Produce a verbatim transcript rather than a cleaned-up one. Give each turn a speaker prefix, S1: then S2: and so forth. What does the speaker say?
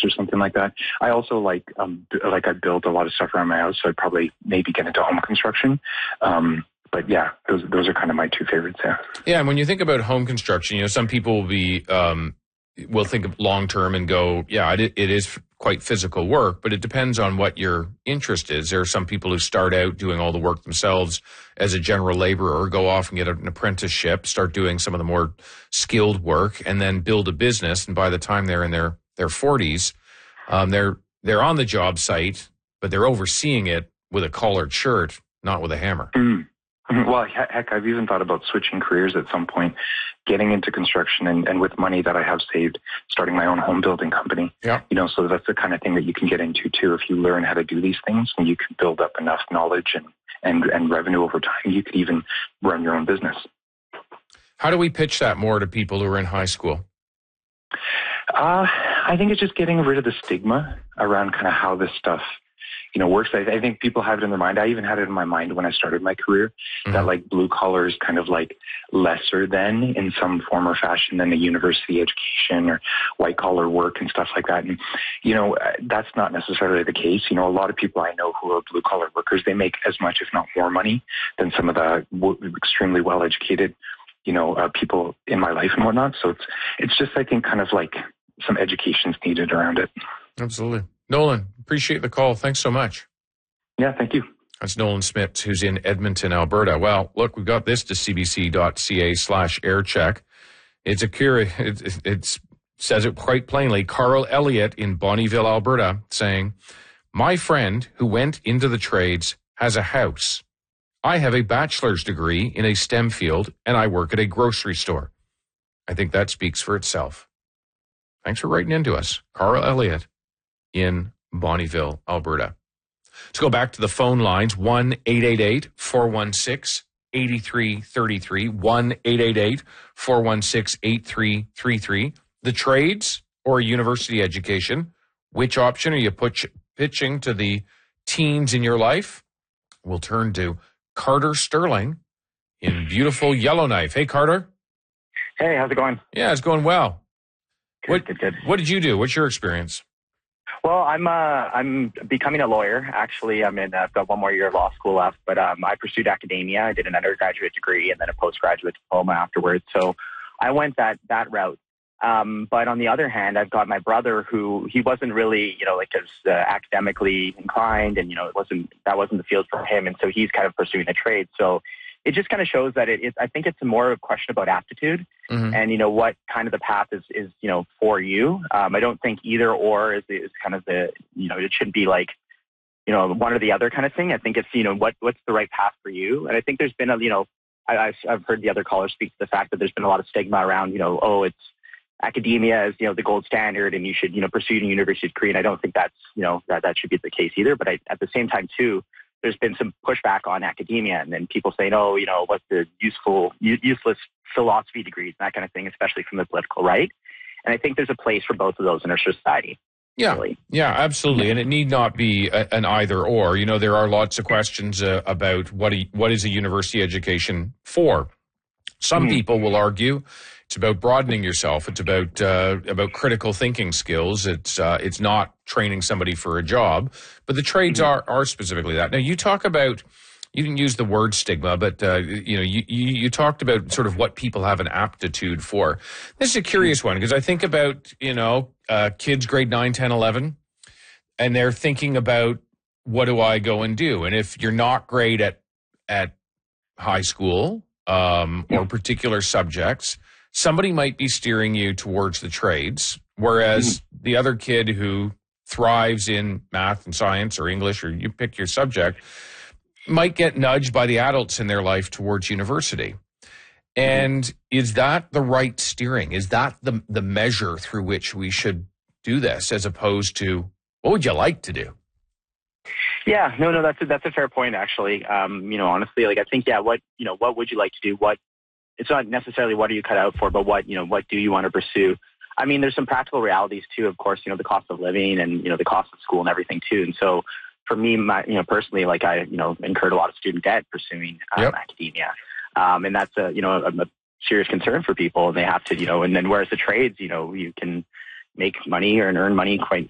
S1: or something like that. I also like, um, like I build a lot of stuff around my house, so I'd probably maybe get into home construction. Um, but yeah, those those are kind of my two favorites. Yeah.
S2: Yeah, and when you think about home construction, you know, some people will be um, will think of long term and go, yeah, it, it is quite physical work, but it depends on what your interest is. There are some people who start out doing all the work themselves as a general laborer, or go off and get an apprenticeship, start doing some of the more skilled work, and then build a business. And by the time they're in their their forties, um, they're they're on the job site, but they're overseeing it with a collared shirt, not with a hammer.
S1: Mm. Well, heck, I've even thought about switching careers at some point, getting into construction, and, and with money that I have saved, starting my own home building company.
S2: Yeah.
S1: You know, so that's the kind of thing that you can get into too. If you learn how to do these things, and you can build up enough knowledge and, and, and revenue over time, you could even run your own business.
S2: How do we pitch that more to people who are in high school?
S1: Uh, I think it's just getting rid of the stigma around kind of how this stuff, you know, works. I, I think people have it in their mind. I even had it in my mind when I started my career, mm-hmm. that like blue collar is kind of like lesser than in some form or fashion than a university education or white collar work and stuff like that. And, you know, that's not necessarily the case. You know, a lot of people I know who are blue collar workers, they make as much, if not more money than some of the w- extremely well educated, you know, uh, people in my life and whatnot. So it's, it's just, I think, kind of like some education's needed around it.
S2: Absolutely. Nolan, appreciate the call. Thanks so much.
S1: Yeah, thank you.
S2: That's Nolan Smith, who's in Edmonton, Alberta. Well, look, we've got this to cbc.ca slash aircheck. It's a curious, it, it says it quite plainly. Carl Elliott in Bonnyville, Alberta, saying, my friend who went into the trades has a house. I have a bachelor's degree in a STEM field, and I work at a grocery store. I think that speaks for itself. Thanks for writing into us. Carl Elliott in Bonnyville, Alberta. Let's go back to the phone lines, one eight eight eight, four one six, eight three three three, one eight eight eight, four one six, eight three three three. The trades or university education, which option are you put, pitching to the teens in your life? We'll turn to Carter Sterling in beautiful Yellowknife. Hey, Carter.
S3: Hey, how's it going?
S2: Yeah, it's going well.
S3: Good,
S2: what,
S3: good, good.
S2: What did you do? What's your experience?
S3: Well, I'm uh, I'm becoming a lawyer. Actually, I'm in. Uh, I've got one more year of law school left, but um, I pursued academia. I did an undergraduate degree and then a postgraduate diploma afterwards. So I went that that route. Um, but on the other hand, I've got my brother who he wasn't really, you know, like as uh, academically inclined, and you know, it wasn't that wasn't the field for him, and so he's kind of pursuing a trade. So it just kind of shows that it is. I think it's more of a question about aptitude, mm-hmm. and you know what kind of the path is is you know for you. Um, I don't think either or is is kind of the you know it shouldn't be like you know one or the other kind of thing. I think it's you know what what's the right path for you, and I think there's been a you know I, I've I've heard the other callers speak to the fact that there's been a lot of stigma around you know oh it's academia is, you know, the gold standard and you should, you know, pursue a university degree. And I don't think that's, you know, that, that should be the case either. But I, at the same time, too, there's been some pushback on academia and then people saying, oh, you know, what's the useful, u- useless philosophy degrees and that kind of thing, especially from the political right. And I think there's a place for both of those in our society.
S2: Yeah,
S3: really.
S2: yeah, absolutely. And it need not be a, an either or. You know, there are lots of questions uh, about what a, what is a university education for. Some mm-hmm. people will argue it's about broadening yourself. It's about uh, about critical thinking skills. It's uh, it's not training somebody for a job. But the trades mm-hmm. are are specifically that. Now, you talk about, you didn't use the word stigma, but uh, you know, you, you you talked about sort of what people have an aptitude for. This is a curious one because I think about, you know, uh, kids grade nine, ten, eleven, and they're thinking about what do I go and do? And if you're not great at at high school um, or particular subjects, somebody might be steering you towards the trades, whereas mm-hmm. the other kid who thrives in math and science or English, or you pick your subject, might get nudged by the adults in their life towards university. And mm-hmm. is that the right steering? Is that the the measure through which we should do this, as opposed to what would you like to do?
S3: Yeah, no, no, that's a, that's a fair point, actually. Um, you know, honestly, like I think, yeah, what, you know, what would you like to do? What, it's not necessarily what are you cut out for, but what, you know, what do you want to pursue? I mean, there's some practical realities too, of course, you know, the cost of living and, you know, the cost of school and everything too. And so for me, my, you know, personally, like I, you know, incurred a lot of student debt pursuing um, yep. academia. Um, and that's a, you know, a, a serious concern for people, and they have to, you know, and then whereas the trades, you know, you can make money or earn money quite